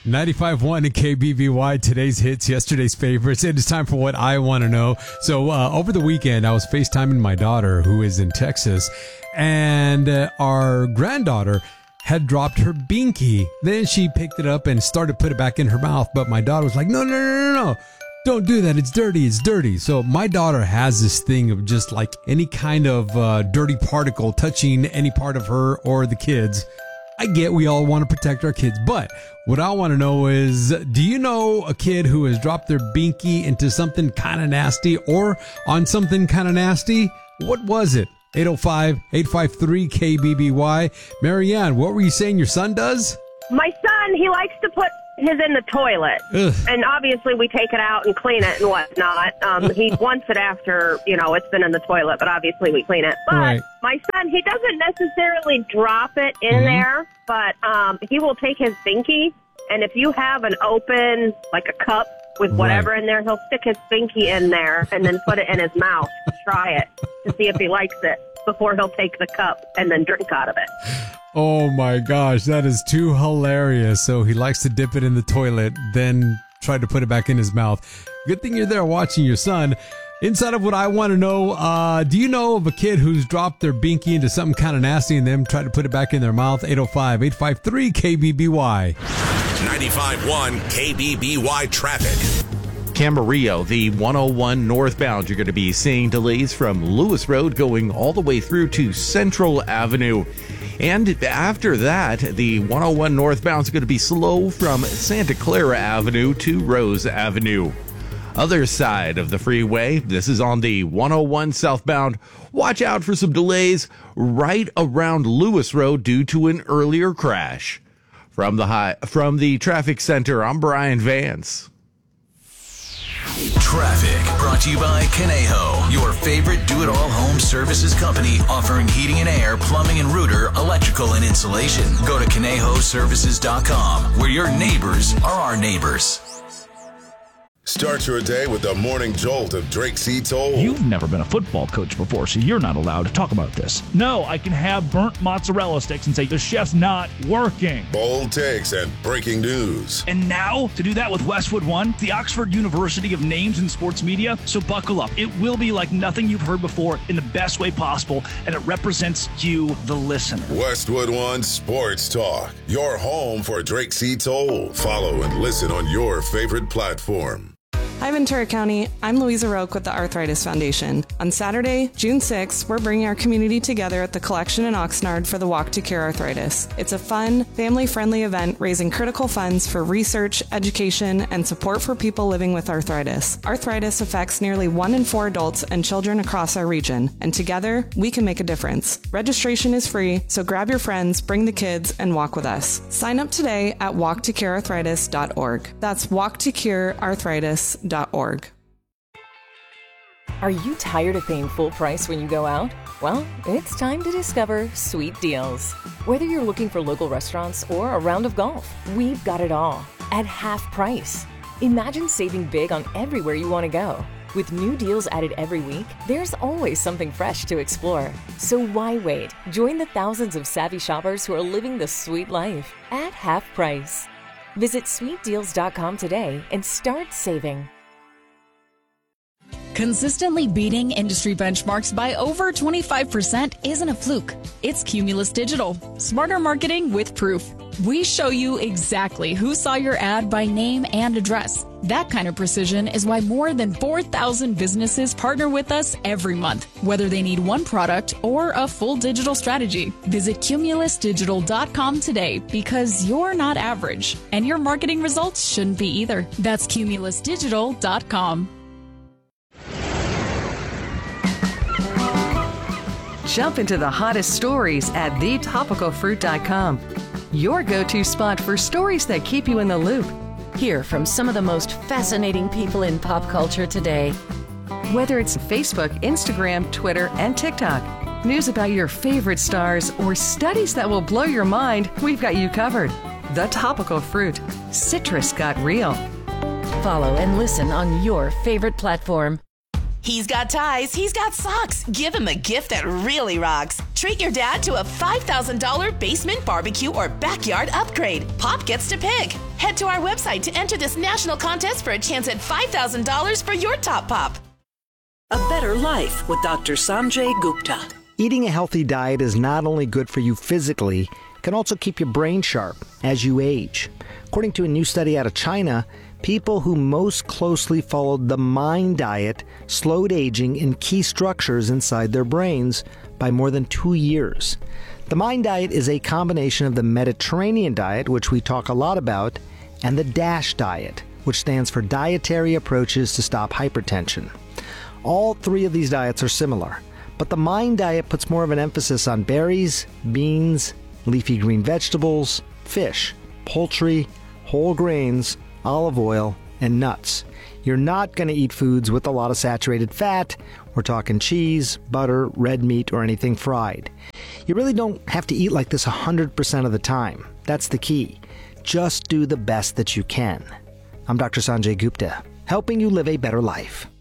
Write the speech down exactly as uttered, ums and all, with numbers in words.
ninety-five point one in K B B Y, today's hits, yesterday's favorites. It is time for what I want to know. So uh, over the weekend, I was FaceTiming my daughter who is in Texas, and uh, our granddaughter had dropped her binky. Then she picked it up and started to put it back in her mouth. But my daughter was like, no, no, no, no, no. Don't do that. It's dirty. It's dirty. So my daughter has this thing of just like any kind of uh, dirty particle touching any part of her or the kids. I get we all want to protect our kids, but what I want to know is, do you know a kid who has dropped their binky into something kind of nasty or on something kind of nasty? What was it? eight oh five, eight five three, K B B Y. Marianne, what were you saying your son does? My son, he likes to put his in the toilet. Ugh. And obviously we take it out and clean it and whatnot. Um, he wants it after, you know, it's been in the toilet, but obviously we clean it. But right. My son, he doesn't necessarily drop it in mm-hmm. there, but um, he will take his binky, and if you have an open, like a cup with whatever right. in there, he'll stick his binky in there and then put it in his mouth to try it to see if he likes it before he'll take the cup and then drink out of it. Oh my gosh, that is too hilarious. So he likes to dip it in the toilet, then try to put it back in his mouth. Good thing you're there watching your son. Inside of what I want to know, uh, do you know of a kid who's dropped their binky into something kind of nasty and then tried to put it back in their mouth? eight oh five, eight five three, K B B Y. ninety-five point one K B B Y traffic. Camarillo, the one oh one northbound, you're going to be seeing delays from Lewis Road going all the way through to Central Avenue. And after that, the one oh one northbound is going to be slow from Santa Clara Avenue to Rose Avenue. Other side of the freeway, this is on the one oh one southbound. Watch out for some delays right around Lewis Road due to an earlier crash. From the high, from the traffic center, I'm Brian Vance. Traffic brought to you by Conejo, your favorite do-it-all home services company offering heating and air, plumbing and router, electrical and insulation. Go to Conejo Services dot com, where your neighbors are our neighbors. Start your day with the morning jolt of Drake C. Toll. You've never been a football coach before, so you're not allowed to talk about this. No, I can have burnt mozzarella sticks and say the chef's not working. Bold takes and breaking news. And now, to do that with Westwood One, the Oxford University of Names in Sports Media. So buckle up. It will be like nothing you've heard before in the best way possible, and it represents you, the listener. Westwood One Sports Talk, your home for Drake C. Toll. Follow and listen on your favorite platform. Hi, Ventura County. I'm Louisa Roque with the Arthritis Foundation. On Saturday, June sixth, we're bringing our community together at the Collection in Oxnard for the Walk to Cure Arthritis. It's a fun, family-friendly event raising critical funds for research, education, and support for people living with arthritis. Arthritis affects nearly one in four adults and children across our region, and together, we can make a difference. Registration is free, so grab your friends, bring the kids, and walk with us. Sign up today at walk to cure arthritis dot org. That's walk to cure arthritis dot org. Are you tired of paying full price when you go out? Well, it's time to discover Sweet Deals. Whether you're looking for local restaurants or a round of golf, we've got it all at half price. Imagine saving big on everywhere you want to go. With new deals added every week, there's always something fresh to explore. So why wait? Join the thousands of savvy shoppers who are living the sweet life at half price. Visit sweet deals dot com today and start saving. Consistently beating industry benchmarks by over twenty-five percent isn't a fluke. It's Cumulus Digital. Smarter marketing with proof. We show you exactly who saw your ad by name and address. That kind of precision is why more than four thousand businesses partner with us every month, whether they need one product or a full digital strategy. Visit Cumulus Digital dot com today because you're not average, and your marketing results shouldn't be either. That's Cumulus Digital dot com. Jump into the hottest stories at the topical fruit dot com, your go-to spot for stories that keep you in the loop. Hear from some of the most fascinating people in pop culture today. Whether it's Facebook, Instagram, Twitter, and TikTok, news about your favorite stars, or studies that will blow your mind, we've got you covered. The Topical Fruit. Citrus got real. Follow and listen on your favorite platform. He's got ties, he's got socks. Give him a gift that really rocks. Treat your dad to a five thousand dollars basement barbecue or backyard upgrade. Pop gets to pick. Head to our website to enter this national contest for a chance at five thousand dollars for your top pop. A better life with Doctor Sanjay Gupta. Eating a healthy diet is not only good for you physically, it can also keep your brain sharp as you age. According to a new study out of China, people who most closely followed the MIND diet slowed aging in key structures inside their brains by more than two years. The MIND diet is a combination of the Mediterranean diet, which we talk a lot about, and the DASH diet, which stands for Dietary Approaches to Stop Hypertension. All three of these diets are similar, but the MIND diet puts more of an emphasis on berries, beans, leafy green vegetables, fish, poultry, whole grains, olive oil, and nuts. You're not going to eat foods with a lot of saturated fat. We're talking cheese, butter, red meat, or anything fried. You really don't have to eat like this one hundred percent of the time. That's the key. Just do the best that you can. I'm Doctor Sanjay Gupta, helping you live a better life.